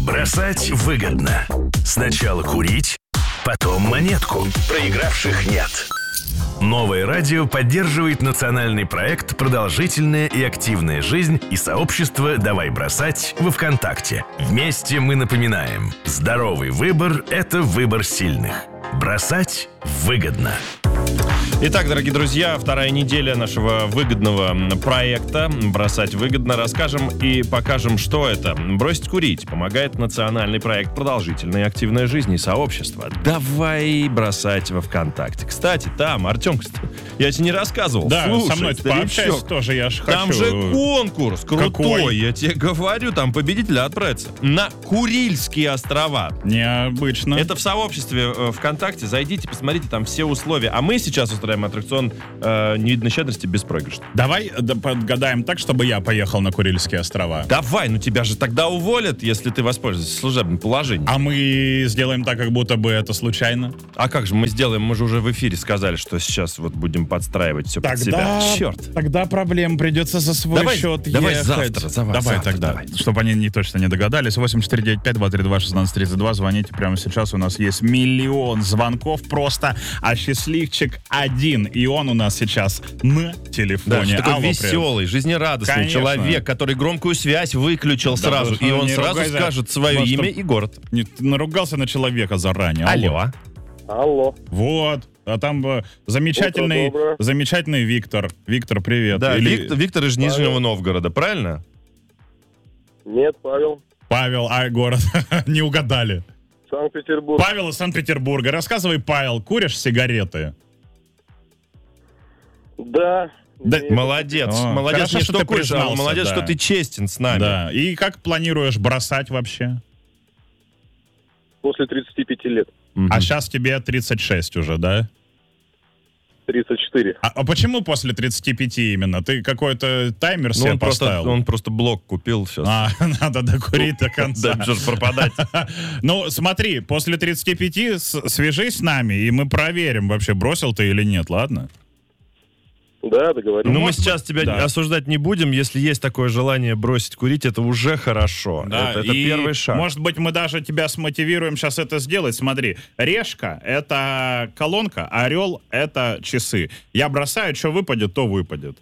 Бросать выгодно. Сначала курить, потом монетку. Проигравших нет. Новое радио поддерживает национальный проект «Продолжительная и активная жизнь» и сообщество «Давай бросать» во ВКонтакте. Вместе мы напоминаем: здоровый выбор – это выбор сильных. Бросать выгодно. Итак, дорогие друзья, вторая неделя нашего выгодного проекта «Бросать выгодно». Расскажем и покажем, что это. Бросить курить помогает национальный проект «Продолжительная и активная жизнь» и сообщество. Давай бросать во ВКонтакте. Кстати, там, Артем, я тебе не рассказывал. Да, слушай, со мной пообщайся тоже, я же хочу. Там же конкурс крутой, Какой? я тебе говорю, там победитель отправится на Курильские острова. Необычно. Это в сообществе ВКонтакте. Зайдите, посмотрите, там все условия. А мы сейчас устраиваем аттракцион невидной щедрости беспроигрышный. Давай подгадаем так, чтобы я поехал на Курильские острова. Давай, ну тебя же тогда уволят, если ты воспользуешься служебным положением. А мы сделаем так, как будто бы это случайно. А как же мы сделаем? Мы же уже в эфире сказали, что сейчас вот будем подстраивать все под себя. Черт. Тогда проблем придется за свой счет давай ехать. завтра, Давай тогда, чтобы они точно не догадались. 8495-232-1632. Звоните прямо сейчас. У нас есть миллион звонков просто, а счастливчик один. И он у нас сейчас на телефоне. Да, такой Алло, веселый, жизнерадостный Конечно. человек, который громкую связь выключил сразу. И он сразу скажет свое имя и город. Не, ты наругался на человека заранее. Алло. Вот. А там замечательный Виктор. Виктор, привет. Да, Виктор из Нижнего Новгорода, правильно? Нет, Павел. Павел, город. Не угадали. Санкт-Петербург. Павел из Санкт-Петербурга. Рассказывай, Павел, куришь сигареты? Да. Молодец. Молодец, хорошо, не что что ты куришь, а признался, молодец, да. что ты честен с нами. Да. И как планируешь бросать вообще? После 35 лет. А сейчас тебе 36 уже, да? 34. А почему после 35 именно? Ты какой-то таймер себе поставил? Он просто блок купил сейчас. Надо докурить до конца. Да, что ж пропадать. Ну, смотри, после 35 свяжись с нами, и мы проверим, вообще бросил ты или нет, ладно? Да, договорились. Ну, мы сейчас тебя осуждать не будем. Если есть такое желание бросить курить, это уже хорошо. Да, это первый шаг. Может быть, мы даже тебя смотивируем сейчас это сделать. Смотри, решка — это колонка, а орел — это часы. Я бросаю, что выпадет, то выпадет.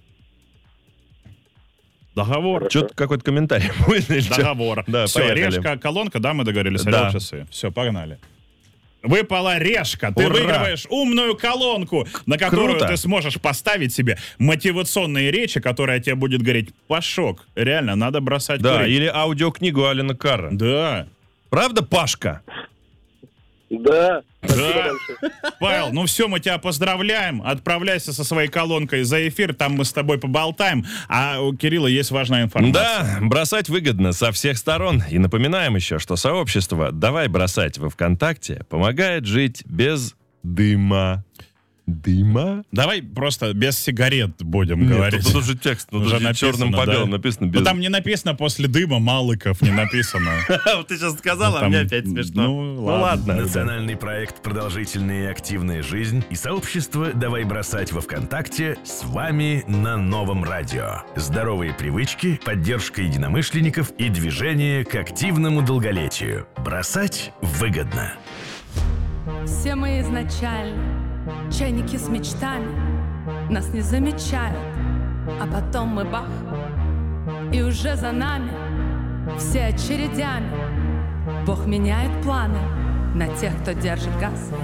Договор. Что-то какой-то комментарий будет? Или Договор. Да, все, поехали. решка, колонка, да, мы договорились, Да. орел, часы. Все, погнали. Выпала решка. Ты Ура! выигрываешь умную колонку, на которую Круто. ты сможешь поставить себе мотивационные речи, которая тебе будет говорить: Пашок, реально, надо бросать Да, курить. или аудиокнигу Алена Карра. Да. Правда, Пашка? Да. Да. Павел, ну все, мы тебя поздравляем. Отправляйся со своей колонкой за эфир, там мы с тобой поболтаем. А у Кирилла есть важная информация. Да, бросать выгодно со всех сторон. И напоминаем еще, что сообщество «Давай бросать» во ВКонтакте помогает жить без дыма. Дыма? Давай просто без сигарет будем Нет, говорить. тут уже текст, Уже уже черным по белому написано без... Ну там не написано после дыма Малыков, не написано. Вот ты сейчас сказал, а Там, мне опять смешно. ну, ладно. Национальный проект «Продолжительная и активная жизнь» и сообщество «Давай бросать» во ВКонтакте с вами на новом радио. Здоровые привычки, поддержка единомышленников и движение к активному долголетию. Бросать выгодно. Все мы изначально чайники с мечтами, нас не замечают, а потом мы бах, и уже за нами все очередями. Бог меняет планы на тех, кто держит газ.